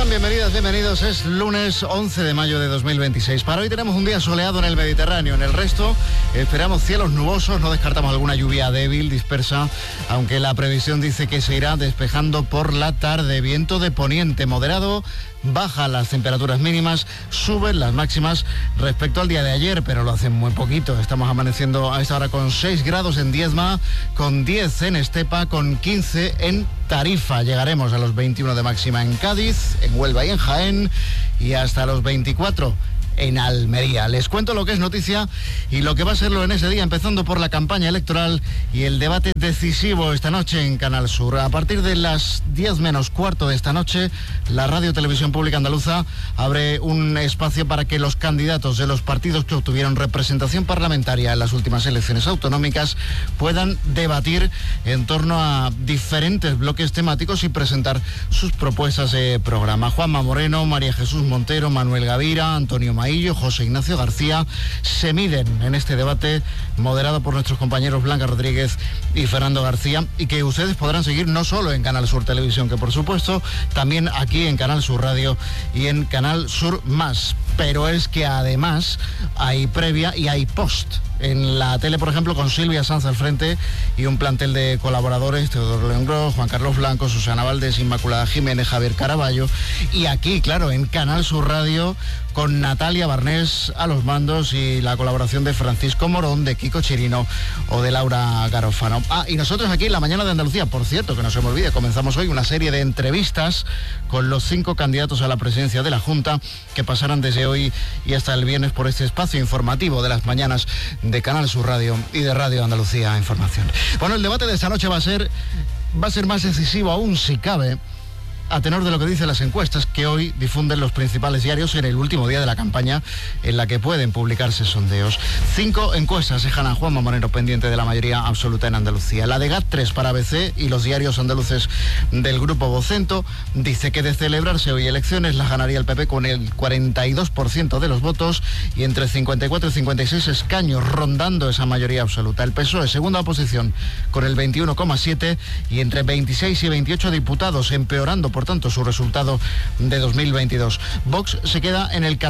están? Bienvenidas, bienvenidos. Es lunes 11 de mayo de 2026. Para hoy tenemos un día soleado en el Mediterráneo. En el resto esperamos cielos nubosos, no descartamos alguna lluvia débil, dispersa, aunque la previsión dice que se irá despejando por la tarde. Viento de poniente moderado, bajan las temperaturas mínimas, suben las máximas respecto al día de ayer, pero lo hacen muy poquito. Estamos amaneciendo a esta hora con 6 grados en Diezma, con 10 en Estepa, con 15 en Tarifa. Llegaremos a los 21 de máxima en Cádiz, en Huelva y en Jaén, y hasta los 24 en Almería. Les cuento lo que es noticia y lo que va a serlo en ese día, empezando por la campaña electoral y el debate decisivo esta noche en Canal Sur. A partir de las 10 menos cuarto de esta noche, la Radio Televisión Pública Andaluza abre un espacio para que los candidatos de los partidos que obtuvieron representación parlamentaria en las últimas elecciones autonómicas puedan debatir en torno a diferentes bloques temáticos y presentar sus propuestas de programa. Juanma Moreno, María Jesús Montero, Manuel Gavira, Antonio Maillo, José Ignacio García se miden en este debate moderado por nuestros compañeros Blanca Rodríguez y Fernando García, y que ustedes podrán seguir no solo en Canal Sur Televisión, que por supuesto también aquí en Canal Sur Radio y en Canal Sur Más. Pero es que además hay previa y hay post. En la tele, por ejemplo, con Silvia Sanz al frente y un plantel de colaboradores: Teodoro León Gros, Juan Carlos Blanco, Susana Valdés, Inmaculada Jiménez, Javier Caraballo. Y aquí, claro, en Canal Sur Radio, con Natalia Barnés a los mandos y la colaboración de Francisco Morón, de Kiko Chirino o de Laura Garofano. Y nosotros aquí en La Mañana de Andalucía, por cierto, que no se me olvide, comenzamos hoy una serie de entrevistas con los 5 candidatos a la presidencia de la Junta que pasarán desde hoy y hasta el viernes por este espacio informativo de las mañanas de Canal Sur Radio y de Radio Andalucía Información. Bueno, el debate de esta noche va a ser más decisivo aún, si cabe, a tenor de lo que dicen las encuestas que hoy difunden los principales diarios en el último día de la campaña, en la que pueden publicarse sondeos. 5 encuestas dejan a Juanma Moreno pendiente de la mayoría absoluta en Andalucía. La de GAT3 para ABC y los diarios andaluces del Grupo Vocento dice que de celebrarse hoy elecciones las ganaría el PP con el 42% de los votos y entre 54 y 56 escaños, rondando esa mayoría absoluta. El PSOE, segunda oposición, con el 21,7 y entre 26 y 28 diputados, empeorando por tanto su resultado de 2022. Vox se queda en el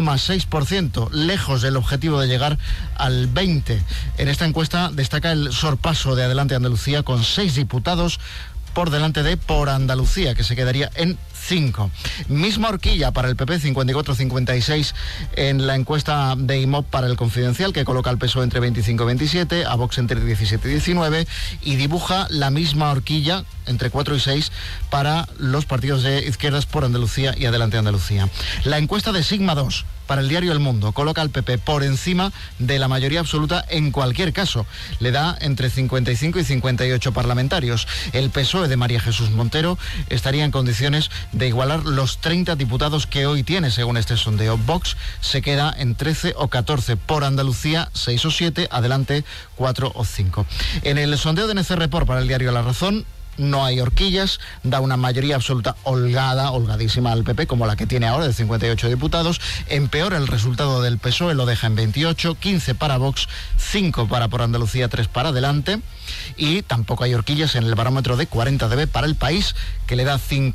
14,6%, lejos del objetivo de llegar al 20%. En esta encuesta destaca el sorpaso de Adelante Andalucía, con 6 diputados por delante de Por Andalucía, que se quedaría en 5. Misma horquilla para el PP, 54-56 en la encuesta de IMOB para El Confidencial, que coloca al PSOE entre 25 y 27, a Vox entre 17 y 19, y dibuja la misma horquilla entre 4 y 6 para los partidos de izquierdas Por Andalucía y Adelante Andalucía. La encuesta de Sigma 2 para el diario El Mundo coloca al PP por encima de la mayoría absoluta en cualquier caso. Le da entre 55 y 58 parlamentarios. El PSOE de María Jesús Montero estaría en condiciones de igualar los 30 diputados que hoy tiene, según este sondeo. Vox se queda en 13 o 14, Por Andalucía 6 o 7, Adelante 4 o 5. En el sondeo de NC Report para el diario La Razón, no hay horquillas, da una mayoría absoluta holgadísima al PP, como la que tiene ahora, de 58 diputados. Empeora el resultado del PSOE, lo deja en 28, 15 para Vox, 5 para Por Andalucía, 3 para Adelante. Y tampoco hay horquillas en el barómetro de 40dB para El País, que le da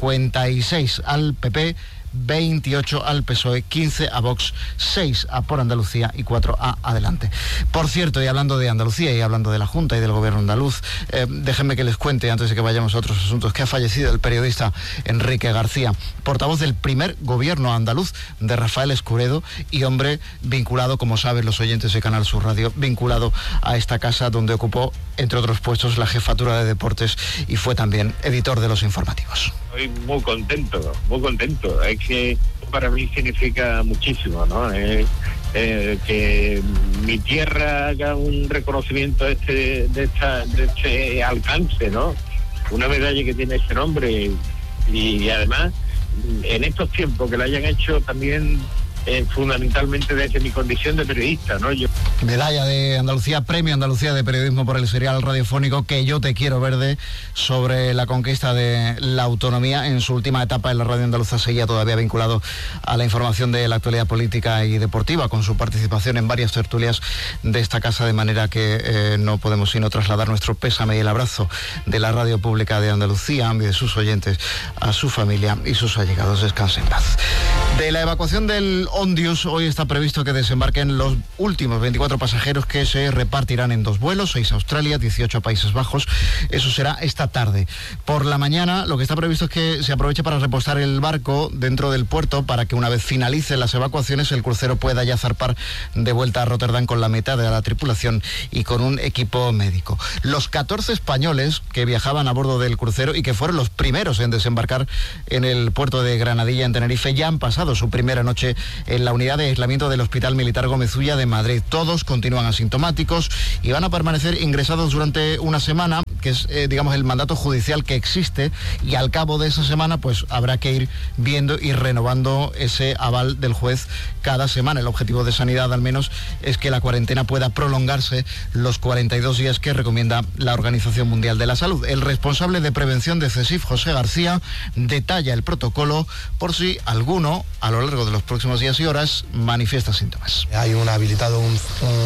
56 al PP, 28 al PSOE, 15 a Vox, 6 a Por Andalucía y 4 a Adelante. Por cierto, y hablando de Andalucía y hablando de la Junta y del Gobierno andaluz, déjenme que les cuente, antes de que vayamos a otros asuntos, que ha fallecido el periodista Enrique García, portavoz del primer gobierno andaluz de Rafael Escuredo y hombre vinculado, como saben los oyentes de Canal Sur Radio, vinculado a esta casa donde ocupó, entre otros puestos, la jefatura de deportes y fue también editor de los informativos. Estoy muy contento. Es que para mí significa muchísimo, ¿no? Que mi tierra haga un reconocimiento de este alcance, ¿no? Una medalla que tiene ese nombre y además en estos tiempos que la hayan hecho también fundamentalmente desde mi condición de periodista, ¿no? Medalla de Andalucía, Premio Andalucía de Periodismo por el serial radiofónico Que yo te quiero verde, sobre la conquista de la autonomía. En su última etapa en la radio andaluza seguía todavía vinculado a la información de la actualidad política y deportiva, con su participación en varias tertulias de esta casa, de manera que no podemos sino trasladar nuestro pésame y el abrazo de la radio pública de Andalucía y de sus oyentes a su familia y sus allegados. Descansen en paz. De la evacuación del Ondius, hoy está previsto que desembarquen los últimos 24 pasajeros, que se repartirán en 2 vuelos, 6 a Australia, 18 a Países Bajos. Eso será esta tarde. Por la mañana lo que está previsto es que se aproveche para repostar el barco dentro del puerto, para que una vez finalicen las evacuaciones el crucero pueda ya zarpar de vuelta a Rotterdam con la mitad de la tripulación y con un equipo médico. Los 14 españoles que viajaban a bordo del crucero y que fueron los primeros en desembarcar en el puerto de Granadilla, en Tenerife, ya han pasado su primera noche en la unidad de aislamiento del Hospital Militar Gómez Ulla de Madrid. Todos continúan asintomáticos y van a permanecer ingresados durante una semana, que es, digamos, el mandato judicial que existe, y al cabo de esa semana pues habrá que ir viendo y renovando ese aval del juez cada semana. El objetivo de Sanidad, al menos, es que la cuarentena pueda prolongarse los 42 días que recomienda la Organización Mundial de la Salud. El responsable de prevención de CESIF, José García, detalla el protocolo por si alguno a lo largo de los próximos días y horas manifiesta síntomas. Hay habilitado un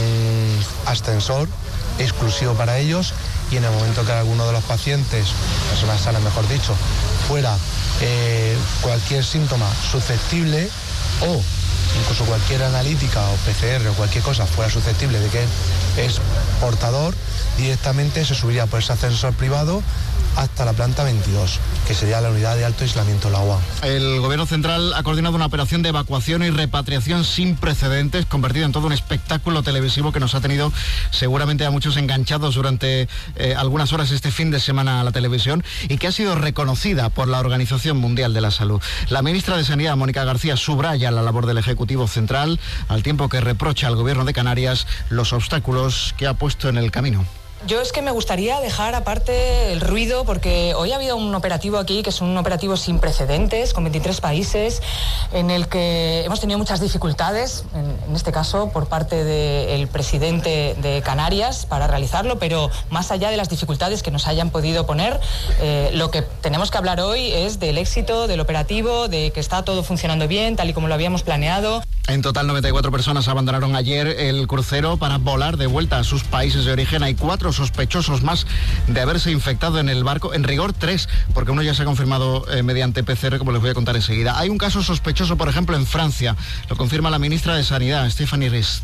ascensor exclusivo para ellos, y en el momento que alguno de los pacientes, personas sanas mejor dicho, fuera cualquier síntoma susceptible, o incluso cualquier analítica o PCR o cualquier cosa fuera susceptible de que es portador, directamente se subiría por ese ascensor privado hasta la planta 22, que sería la unidad de alto aislamiento, la UAM. El Gobierno Central ha coordinado una operación de evacuación y repatriación sin precedentes, convertida en todo un espectáculo televisivo que nos ha tenido seguramente a muchos enganchados durante algunas horas este fin de semana a la televisión, y que ha sido reconocida por la Organización Mundial de la Salud. La ministra de Sanidad, Mónica García, subraya la labor del Ejecutivo Central, al tiempo que reprocha al Gobierno de Canarias los obstáculos que ha puesto en el camino. Yo es que me gustaría dejar aparte el ruido, porque hoy ha habido un operativo aquí que es un operativo sin precedentes, con 23 países, en el que hemos tenido muchas dificultades, en este caso por parte del presidente de Canarias, para realizarlo, pero más allá de las dificultades que nos hayan podido poner, lo que tenemos que hablar hoy es del éxito del operativo, de que está todo funcionando bien, tal y como lo habíamos planeado. En total, 94 personas abandonaron ayer el crucero para volar de vuelta a sus países de origen. Hay 4 sospechosos más de haberse infectado en el barco. En rigor, 3, porque uno ya se ha confirmado mediante PCR, como les voy a contar enseguida. Hay un caso sospechoso, por ejemplo, en Francia. Lo confirma la ministra de Sanidad, Stéphanie Rist.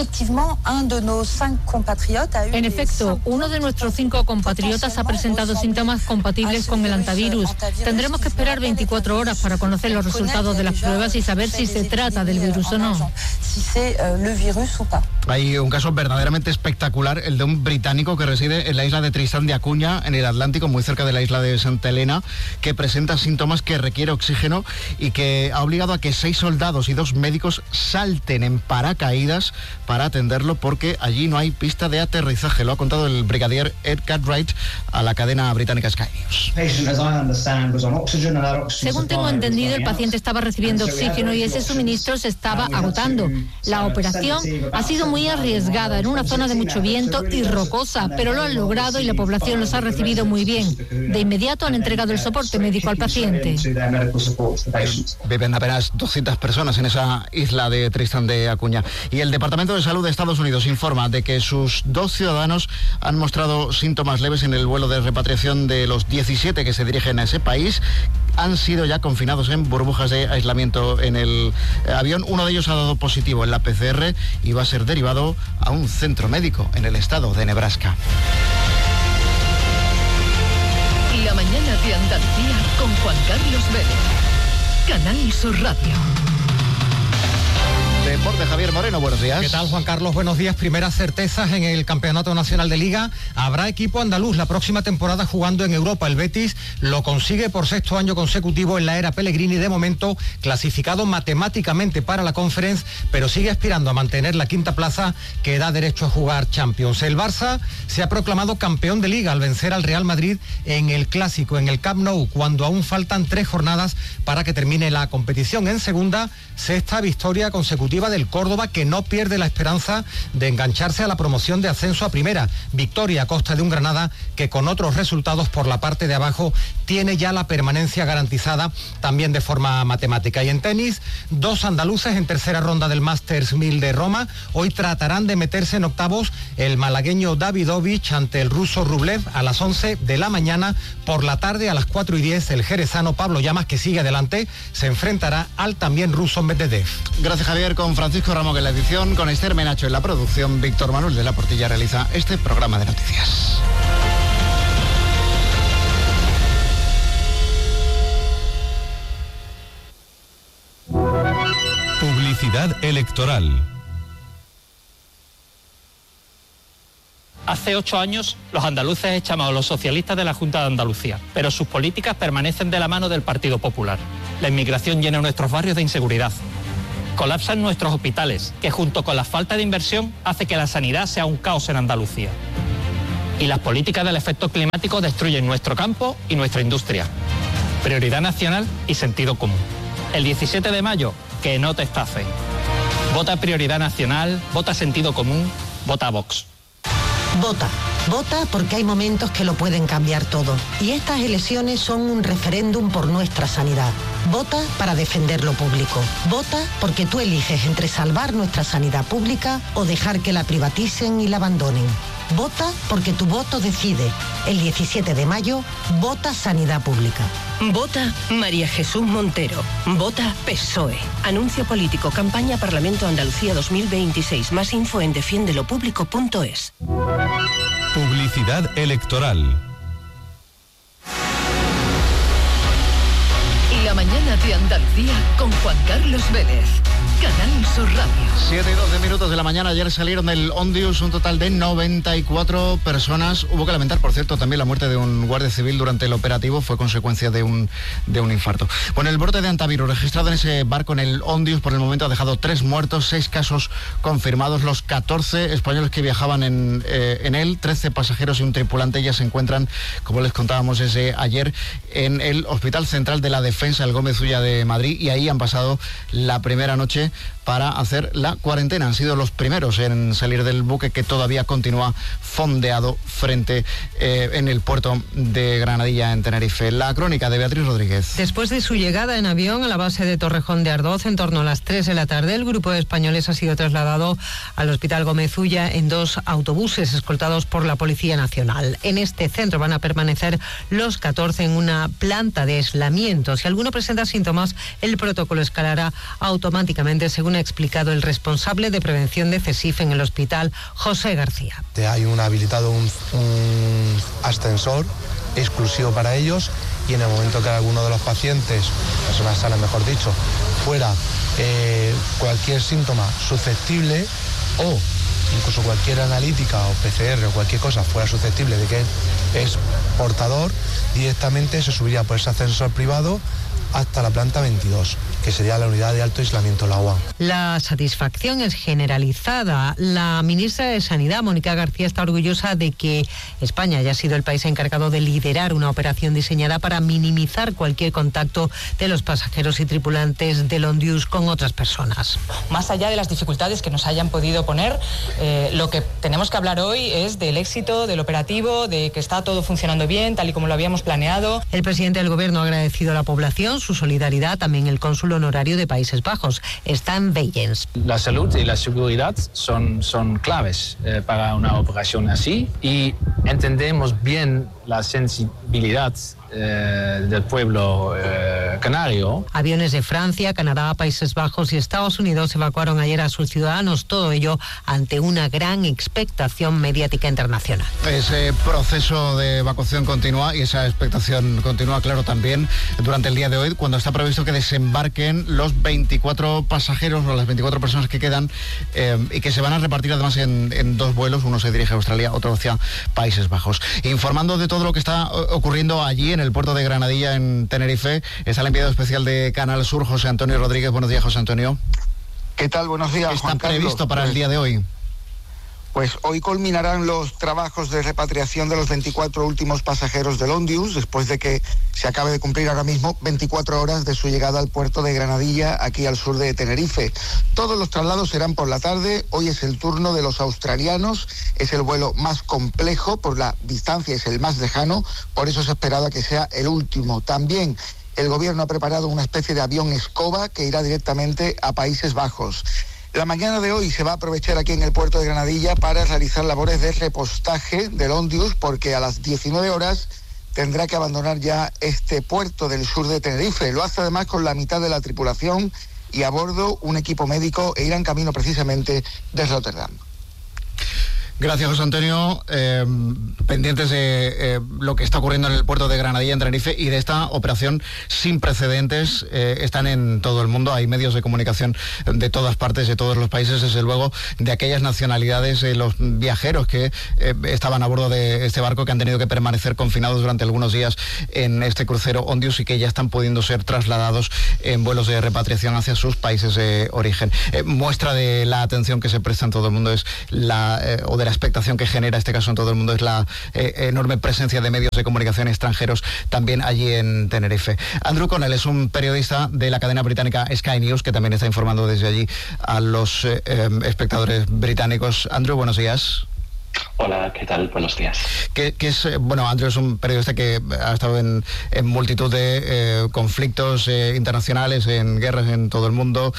En efecto, uno de nuestros 5 compatriotas ha presentado síntomas compatibles con el antivirus. Tendremos que esperar 24 horas para conocer los resultados de las pruebas y saber si se trata del virus o no. Hay un caso verdaderamente espectacular, el de un británico que reside en la isla de Tristán de Acuña, en el Atlántico, muy cerca de la isla de Santa Elena, que presenta síntomas, que requiere oxígeno y que ha obligado a que 6 soldados y 2 médicos salten en paracaídas para atenderlo, porque allí no hay pista de aterrizaje. Lo ha contado el brigadier Ed Cartwright a la cadena británica Sky News. Según tengo entendido, el paciente estaba recibiendo oxígeno y ese suministro se estaba agotando. La operación ha sido muy arriesgada en una zona de mucho viento y rocosa, pero lo han logrado y la población los ha recibido muy bien. De inmediato han entregado el soporte médico al paciente. Viven apenas 200 personas en esa isla de Tristán de Acuña. Y el Departamento de Salud de Estados Unidos informa de que sus 2 ciudadanos han mostrado síntomas leves en el vuelo de repatriación de los 17 que se dirigen a ese país. Han sido ya confinados en burbujas de aislamiento en el avión. Uno de ellos ha dado positivo en la PCR y va a ser derivado a un centro médico en el estado de Nebraska. La mañana de Andalucía con Juan Carlos Vélez. Canal Sur Radio. Deporte, Javier Moreno, buenos días. ¿Qué tal, Juan Carlos? Buenos días. Primeras certezas en el Campeonato Nacional de Liga. Habrá equipo andaluz la próxima temporada jugando en Europa. El Betis lo consigue por sexto año consecutivo en la era Pellegrini, de momento clasificado matemáticamente para la Conference, pero sigue aspirando a mantener la quinta plaza que da derecho a jugar Champions. El Barça se ha proclamado campeón de Liga al vencer al Real Madrid en el Clásico, en el Camp Nou, cuando aún faltan 3 jornadas para que termine la competición. En segunda, sexta victoria consecutiva del Córdoba, que no pierde la esperanza de engancharse a la promoción de ascenso a primera. Victoria a costa de un Granada que con otros resultados por la parte de abajo tiene ya la permanencia garantizada también de forma matemática. Y en tenis, 2 andaluces en tercera ronda del Masters 1000 de Roma. Hoy tratarán de meterse en octavos el malagueño Davidovich ante el ruso Rublev a las 11 de la mañana. Por la tarde, a las 4:10, el jerezano Pablo Llamas, que sigue adelante, se enfrentará al también ruso Medvedev. Gracias, Javier. Con Francisco Ramos en la edición, con Esther Menacho en la producción, Víctor Manuel de la Portilla realiza este programa de noticias. Publicidad electoral. Hace 8 años los andaluces echamos a los socialistas de la Junta de Andalucía, pero sus políticas permanecen de la mano del Partido Popular. La inmigración llena nuestros barrios de inseguridad. Colapsan nuestros hospitales, que junto con la falta de inversión hace que la sanidad sea un caos en Andalucía. Y las políticas del efecto climático destruyen nuestro campo y nuestra industria. Prioridad nacional y sentido común. El 17 de mayo, que no te estafe. Vota Prioridad Nacional, vota Sentido Común, vota Vox. Vota. Vota porque hay momentos que lo pueden cambiar todo. Y estas elecciones son un referéndum por nuestra sanidad. Vota para defender lo público. Vota porque tú eliges entre salvar nuestra sanidad pública o dejar que la privaticen y la abandonen. Vota porque tu voto decide. El 17 de mayo, vota Sanidad Pública. Vota María Jesús Montero. Vota PSOE. Anuncio político. Campaña Parlamento Andalucía 2026. Más info en defiendelopublico.es. Publicidad electoral. La mañana de Andalucía con Juan Carlos Vélez. Canal Sur Radio. 7:12 de la mañana. Ayer salieron del Ondius un total de 94 personas. Hubo que lamentar, por cierto, también la muerte de un guardia civil durante el operativo. Fue consecuencia de un infarto. Bueno, el brote de antivirus registrado en ese barco en el Ondius por el momento ha dejado 3 muertos, 6 casos confirmados. Los 14 españoles que viajaban en él, 13 pasajeros y un tripulante, ya se encuentran, como les contábamos desde ayer, en el Hospital Central de la Defensa, el Gómez Ulla de Madrid, y ahí han pasado la primera noche para hacer la cuarentena. Han sido los primeros en salir del buque, que todavía continúa fondeado en el puerto de Granadilla, en Tenerife. La crónica de Beatriz Rodríguez. Después de su llegada en avión a la base de Torrejón de Ardoz en torno a las 3 de la tarde, el grupo de españoles ha sido trasladado al Hospital Gómez Ulla en 2 autobuses escoltados por la Policía Nacional. En este centro van a permanecer los 14 en una planta de aislamiento. Si alguno presenta síntomas, el protocolo escalará automáticamente, según ha explicado el responsable de prevención de CESIF en el hospital, José García. Hay habilitado un ascensor exclusivo para ellos, y en el momento que alguno de los pacientes, personas sanas mejor dicho, fuera cualquier síntoma susceptible, o incluso cualquier analítica o PCR o cualquier cosa fuera susceptible de que es portador, directamente se subiría por ese ascensor privado hasta la planta 22, que sería la unidad de alto aislamiento, la UAM. La satisfacción es generalizada. La ministra de Sanidad, Mónica García, está orgullosa de que España haya sido el país encargado de liderar una operación diseñada para minimizar cualquier contacto de los pasajeros y tripulantes del Ondius con otras personas. Más allá de las dificultades que nos hayan podido poner, lo que tenemos que hablar hoy es del éxito del operativo, de que está todo funcionando bien, tal y como lo habíamos planeado. El presidente del Gobierno ha agradecido a la población su solidaridad. También el cónsul honorario de Países Bajos, Stan Weyens. La salud y la seguridad son claves para una operación así, y entendemos bien la sensibilidad del pueblo canario. Aviones de Francia, Canadá, Países Bajos y Estados Unidos evacuaron ayer a sus ciudadanos, todo ello ante una gran expectación mediática internacional. Ese proceso de evacuación continúa y esa expectación continúa, claro, también durante el día de hoy, cuando está previsto que desembarquen los 24 pasajeros o las 24 personas que quedan y que se van a repartir además en dos vuelos, uno se dirige a Australia, otro hacia Países Bajos. Informando de todo lo que está ocurriendo allí en el puerto de Granadilla, en Tenerife, está el enviado especial de Canal Sur, José Antonio Rodríguez. Buenos días, José Antonio. ¿Qué tal? Buenos días, ¿Qué está Juan Carlos? previsto para el día de hoy? Pues hoy culminarán los trabajos de repatriación de los 24 últimos pasajeros del Ondius, después de que se acabe de cumplir ahora mismo 24 horas de su llegada al puerto de Granadilla, aquí al sur de Tenerife. Todos los traslados serán por la tarde. Hoy es el turno de los australianos. Es el vuelo más complejo por la distancia, es el más lejano, por eso se esperaba que sea el último. También el gobierno ha preparado una especie de avión escoba que irá directamente a Países Bajos. La mañana de hoy se va a aprovechar aquí en el puerto de Granadilla para realizar labores de repostaje del Ondius, porque a las 19 horas tendrá que abandonar ya este puerto del sur de Tenerife. Lo hace además con la mitad de la tripulación y a bordo un equipo médico, e irán camino precisamente de Rotterdam. Gracias, José Antonio. Pendientes de lo que está ocurriendo en el puerto de Granadilla, en Tenerife, y de esta operación sin precedentes. Están en todo el mundo, hay medios de comunicación de todas partes, de todos los países, desde luego de aquellas nacionalidades, los viajeros que estaban a bordo de este barco, que han tenido que permanecer confinados durante algunos días en este crucero Ondius y que ya están pudiendo ser trasladados en vuelos de repatriación hacia sus países de origen. Muestra de la atención que se presta en todo el mundo es o de la expectación que genera este caso en todo el mundo es la enorme presencia de medios de comunicación extranjeros también allí en Tenerife. Andrew Connell es un periodista de la cadena británica Sky News, que también está informando desde allí a los espectadores británicos. Andrew, buenos días. Hola, ¿qué tal? Buenos días. Andrew es un periodista que ha estado en multitud de conflictos internacionales, en guerras en todo el mundo,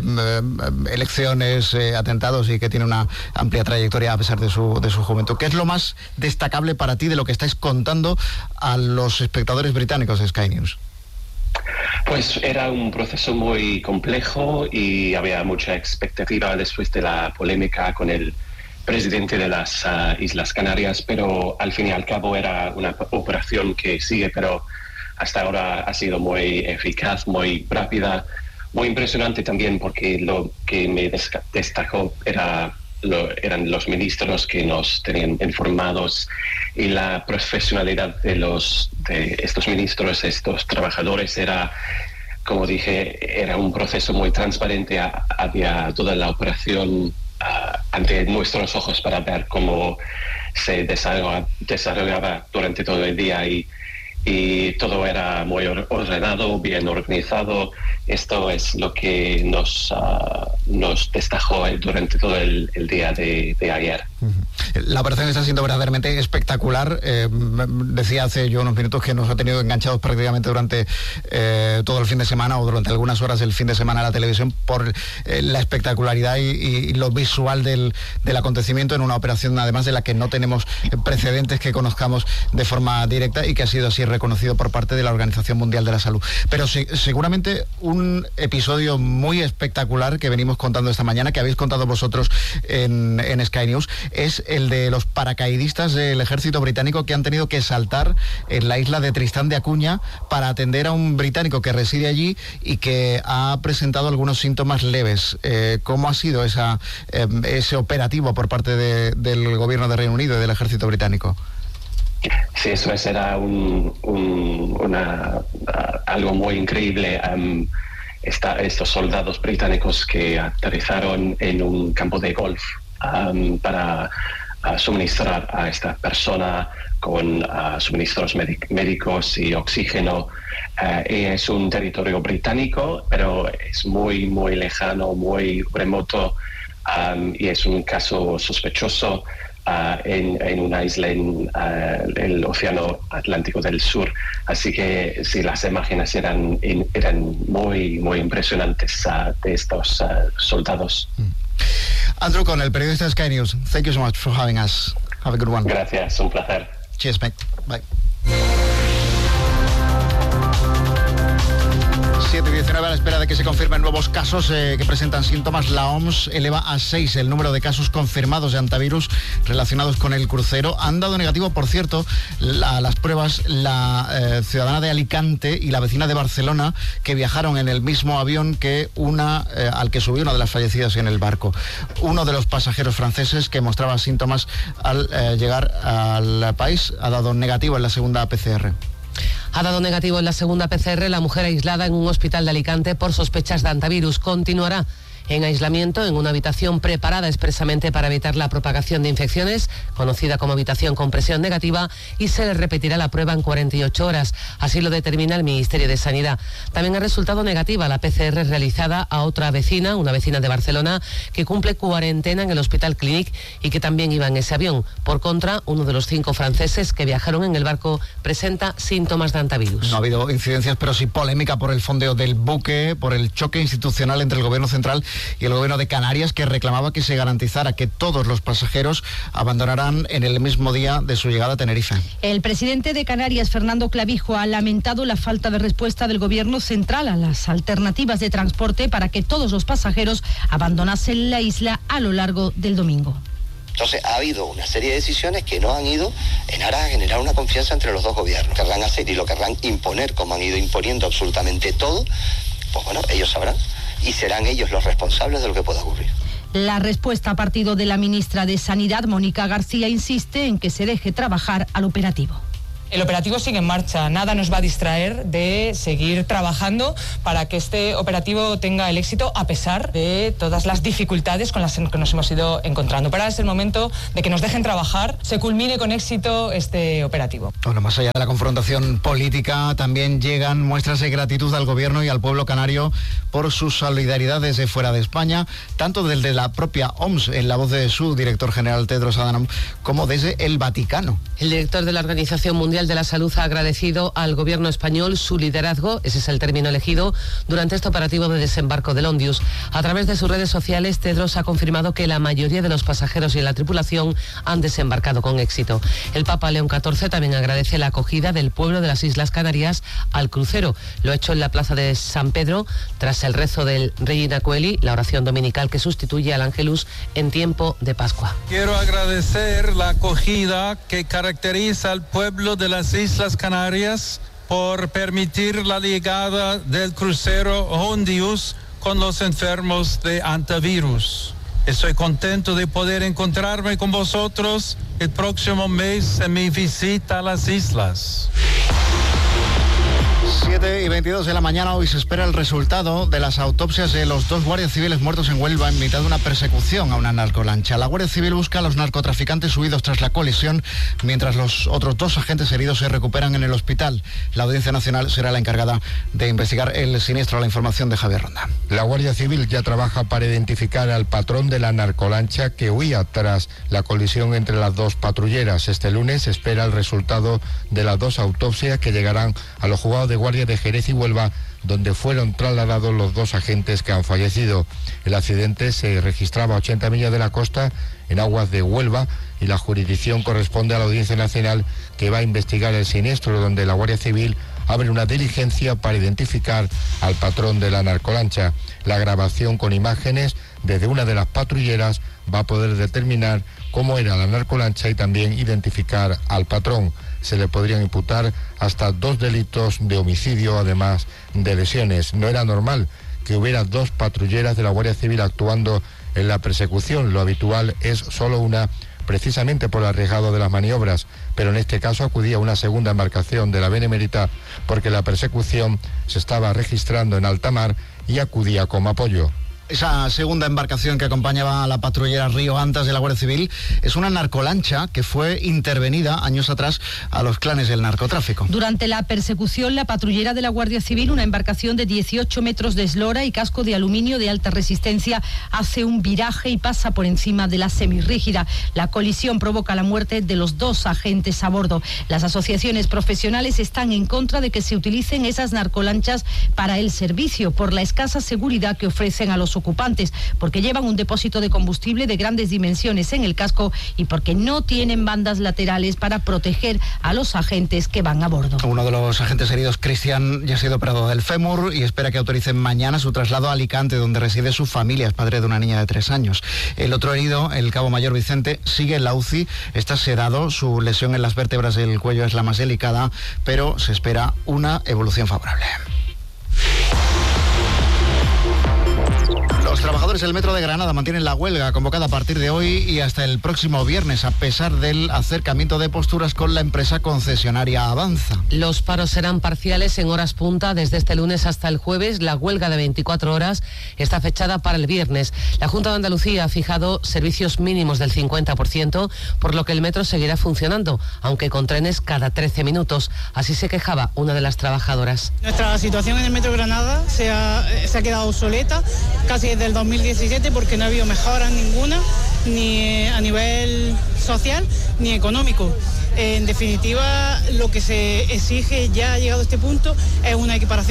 elecciones, atentados, y que tiene una amplia trayectoria a pesar de su juventud. ¿Qué es lo más destacable para ti de lo que estáis contando a los espectadores británicos de Sky News? Pues era un proceso muy complejo y había mucha expectativa después de la polémica con el presidente de las Islas Canarias, pero al fin y al cabo era una operación que sigue, pero hasta ahora ha sido muy eficaz, muy rápida, muy impresionante también, porque lo que me destacó eran los ministros que nos tenían informados, y la profesionalidad de estos ministros, estos trabajadores. Era, como dije, era un proceso muy transparente. Había toda la operación ante nuestros ojos para ver cómo se desarrollaba durante todo el día, y todo era muy ordenado, bien organizado. Esto es lo que nos destacó durante todo el día de ayer. La operación está siendo verdaderamente espectacular. Decía hace yo unos minutos que nos ha tenido enganchados prácticamente durante todo el fin de semana, o durante algunas horas del fin de semana, a la televisión, por la espectacularidad y lo visual del acontecimiento, en una operación además de la que no tenemos precedentes que conozcamos de forma directa, y que ha sido así reconocido por parte de la Organización Mundial de la Salud. Pero seguramente un episodio muy espectacular que venimos contando esta mañana, que habéis contado vosotros en Sky News, es el de los paracaidistas del ejército británico que han tenido que saltar en la isla de Tristán de Acuña para atender a un británico que reside allí y que ha presentado algunos síntomas leves. ¿Cómo ha sido ese operativo por parte del gobierno de Reino Unido y del ejército británico? Sí, eso era algo muy increíble. Estos soldados británicos que aterrizaron en un campo de golf para suministrar a esta persona con suministros médicos y oxígeno. Es un territorio británico, pero es muy, muy lejano, muy remoto, y es un caso sospechoso en una isla en el Océano Atlántico del Sur. Así que sí, las imágenes eran muy, muy impresionantes de estos soldados. Andrew Connell, periodista de Sky News, thank you so much for having us. Have a good one. Gracias, un placer. Cheers, mate. Bye. de que se confirmen nuevos casos que presentan síntomas, la OMS eleva a 6 el número de casos confirmados de hantavirus relacionados con el crucero. Han dado negativo, por cierto, a las pruebas la ciudadana de Alicante y la vecina de Barcelona, que viajaron en el mismo avión que al que subió una de las fallecidas en el barco. Uno de los pasajeros franceses que mostraba síntomas al llegar al país ha dado negativo en la segunda PCR. Ha dado negativo en la segunda PCR la mujer aislada en un hospital de Alicante por sospechas de hantavirus. Continuará en aislamiento en una habitación preparada expresamente para evitar la propagación de infecciones, conocida como habitación con presión negativa, y se le repetirá la prueba en 48 horas. Así lo determina el Ministerio de Sanidad. También ha resultado negativa la PCR realizada a otra vecina, una vecina de Barcelona, que cumple cuarentena en el Hospital Clínic y que también iba en ese avión. Por contra, uno de los 5 franceses que viajaron en el barco presenta síntomas de hantavirus. No ha habido incidencias, pero sí polémica por el fondeo del buque, por el choque institucional entre el Gobierno central y el Gobierno de Canarias, que reclamaba que se garantizara que todos los pasajeros abandonarán en el mismo día de su llegada a Tenerife. El presidente de Canarias, Fernando Clavijo, ha lamentado la falta de respuesta del Gobierno central a las alternativas de transporte para que todos los pasajeros abandonasen la isla a lo largo del domingo. Entonces ha habido una serie de decisiones que no han ido en aras a generar una confianza entre los dos gobiernos. Querrán hacer y lo querrán imponer, como han ido imponiendo absolutamente todo, pues bueno, ellos sabrán y serán ellos los responsables de lo que pueda ocurrir. La respuesta ha partido de la ministra de Sanidad, Mónica García, insiste en que se deje trabajar al operativo. El operativo sigue en marcha, nada nos va a distraer de seguir trabajando para que este operativo tenga el éxito a pesar de todas las dificultades con las que nos hemos ido encontrando. Pero ahora es el momento de que nos dejen trabajar, se culmine con éxito este operativo. Bueno, más allá de la confrontación política, también llegan muestras de gratitud al Gobierno y al pueblo canario por su solidaridad desde fuera de España, tanto desde la propia OMS, en la voz de su director general Tedros Adhanom, como desde el Vaticano. El director de la Organización Mundial de la Salud ha agradecido al gobierno español su liderazgo, ese es el término elegido, durante este operativo de desembarco del Ondius. A través de sus redes sociales, Tedros ha confirmado que la mayoría de los pasajeros y la tripulación han desembarcado con éxito. El Papa León XIV también agradece la acogida del pueblo de las Islas Canarias al crucero. Lo ha hecho en la plaza de San Pedro, tras el rezo del Regina Coeli, la oración dominical que sustituye al Ángelus en tiempo de Pascua. Quiero agradecer la acogida que caracteriza al pueblo de las Islas Canarias por permitir la llegada del crucero Ondius con los enfermos de hantavirus. Estoy contento de poder encontrarme con vosotros el próximo mes en mi visita a las islas. 7:22 de la mañana, hoy se espera el resultado de las autopsias de los 2 guardias civiles muertos en Huelva en mitad de una persecución a una narcolancha. La Guardia Civil busca a los narcotraficantes huidos tras la colisión, mientras los otros 2 agentes heridos se recuperan en el hospital. La Audiencia Nacional será la encargada de investigar el siniestro. La información de Javier Ronda. La Guardia Civil ya trabaja para identificar al patrón de la narcolancha que huía tras la colisión entre las 2 patrulleras. Este lunes se espera el resultado de las 2 autopsias que llegarán a los juzgados de guardia de Jerez y Huelva, donde fueron trasladados los 2 agentes que han fallecido. El accidente se registraba a 80 millas de la costa, en aguas de Huelva, y la jurisdicción corresponde a la Audiencia Nacional, que va a investigar el siniestro, donde la Guardia Civil abre una diligencia para identificar al patrón de la narcolancha. La grabación con imágenes desde una de las patrulleras va a poder determinar cómo era la narcolancha y también identificar al patrón. Se le podrían imputar hasta 2 delitos de homicidio, además de lesiones. No era normal que hubiera 2 patrulleras de la Guardia Civil actuando en la persecución. Lo habitual es solo una, precisamente por el arriesgado de las maniobras, pero en este caso acudía una segunda embarcación de la Benemérita porque la persecución se estaba registrando en alta mar y acudía como apoyo. Esa segunda embarcación que acompañaba a la patrullera Río Antas de la Guardia Civil es una narcolancha que fue intervenida años atrás a los clanes del narcotráfico. Durante la persecución, la patrullera de la Guardia Civil, una embarcación de 18 metros de eslora y casco de aluminio de alta resistencia, hace un viraje y pasa por encima de la semirrígida. La colisión provoca la muerte de los 2 agentes a bordo. Las asociaciones profesionales están en contra de que se utilicen esas narcolanchas para el servicio por la escasa seguridad que ofrecen a los los ocupantes, porque llevan un depósito de combustible de grandes dimensiones en el casco y porque no tienen bandas laterales para proteger a los agentes que van a bordo. Uno de los agentes heridos, Cristian, ya ha sido operado del fémur y espera que autoricen mañana su traslado a Alicante, donde reside su familia, es padre de una niña de 3 años. El otro herido, el cabo mayor Vicente, sigue en la UCI, está sedado, su lesión en las vértebras del cuello es la más delicada, pero se espera una evolución favorable. Los trabajadores del Metro de Granada mantienen la huelga convocada a partir de hoy y hasta el próximo viernes, a pesar del acercamiento de posturas con la empresa concesionaria Avanza. Los paros serán parciales en horas punta desde este lunes hasta el jueves. La huelga de 24 horas está fechada para el viernes. La Junta de Andalucía ha fijado servicios mínimos del 50%, por lo que el metro seguirá funcionando, aunque con trenes cada 13 minutos. Así se quejaba una de las trabajadoras. Nuestra situación en el Metro de Granada se ha quedado obsoleta casi desde el 2017 porque no ha habido mejora ninguna, ni a nivel social ni económico. En definitiva, lo que se exige, ya ha llegado a este punto, es una equiparación